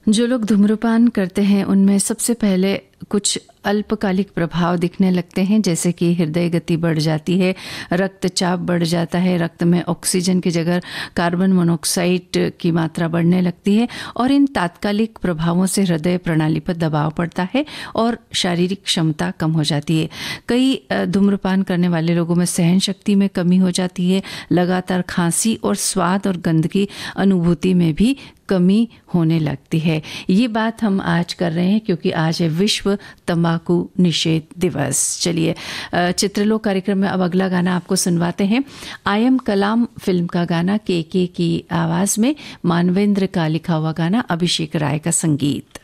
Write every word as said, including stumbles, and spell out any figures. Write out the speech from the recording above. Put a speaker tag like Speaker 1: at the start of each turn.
Speaker 1: जो लोग धूम्रपान करते हैं उनमें सबसे पहले कुछ अल्पकालिक प्रभाव दिखने लगते हैं, जैसे कि हृदय गति बढ़ जाती है, रक्तचाप बढ़ जाता है, रक्त में ऑक्सीजन की जगह कार्बन मोनोऑक्साइड की मात्रा बढ़ने लगती है और इन तात्कालिक प्रभावों से हृदय प्रणाली पर दबाव पड़ता है और शारीरिक क्षमता कम हो जाती है। कई धूम्रपान करने वाले लोगों में सहन शक्ति में कमी हो जाती है, लगातार खांसी और स्वाद और गंध की अनुभूति में भी कमी होने लगती है। ये बात हम आज कर रहे हैं क्योंकि आज है विश्व तंबाकू निषेध दिवस। चलिए चित्रलोक कार्यक्रम में अब अगला गाना आपको सुनवाते हैं। आई एम कलाम फिल्म का गाना के के की आवाज़ में, मानवेंद्र का लिखा हुआ गाना, अभिषेक राय का संगीत।